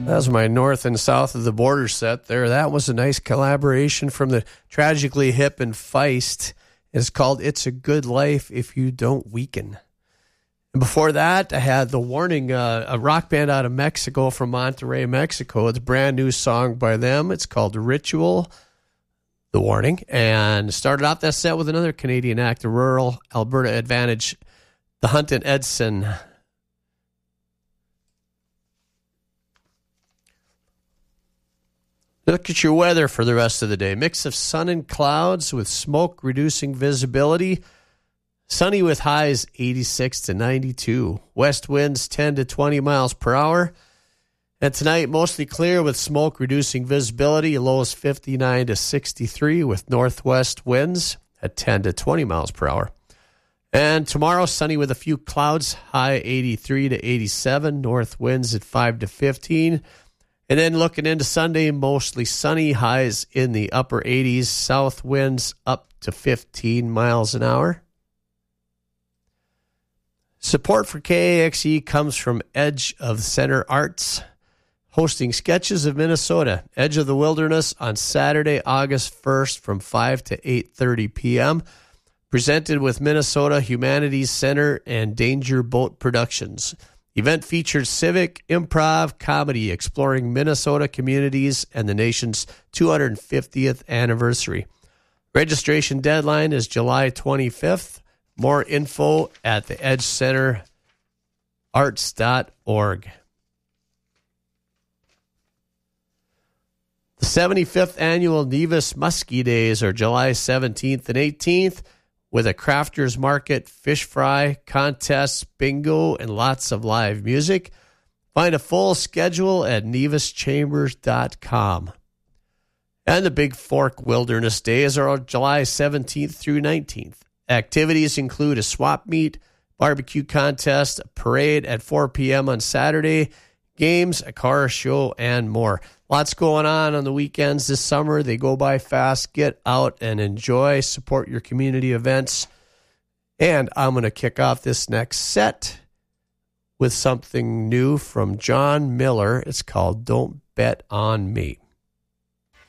That was my north and south of the border set there. That was a nice collaboration from the Tragically Hip and Feist. It's called It's a Good Life If You Don't Weaken. And before that, I had The Warning, a rock band out of Mexico, from Monterrey, Mexico. It's a brand new song by them. It's called Ritual, The Warning. And started off that set with another Canadian act, the Rural Alberta Advantage, The Hunt and Edson. Look at your weather for the rest of the day. Mix of sun and clouds with smoke reducing visibility. Sunny with highs 86 to 92. West winds 10 to 20 miles per hour. And tonight, mostly clear with smoke reducing visibility. Lows 59 to 63 with northwest winds at 10 to 20 miles per hour. And tomorrow, sunny with a few clouds. High 83 to 87. North winds at 5 to 15. And then looking into Sunday, mostly sunny, highs in the upper 80s, south winds up to 15 miles an hour. Support for KAXE comes from Edge of Center Arts, hosting Sketches of Minnesota, Edge of the Wilderness on Saturday, August 1st from 5 to 8:30 p.m., presented with Minnesota Humanities Center and Danger Boat Productions. Event featured civic improv comedy exploring Minnesota communities and the nation's 250th anniversary. Registration deadline is July 25th. More info at the edgecenterarts.org. The 75th annual Nevis Muskie Days are July 17th and 18th. With a crafters market, fish fry, contests, bingo, and lots of live music. Find a full schedule at nevischambers.com. And the Big Fork Wilderness Days are on July 17th through 19th. Activities include a swap meet, barbecue contest, a parade at 4 p.m. on Saturday, games, a car show, and more. Lots going on the weekends this summer. They go by fast. Get out and enjoy. Support your community events. And I'm going to kick off this next set with something new from John Miller. It's called Don't Bet on Me.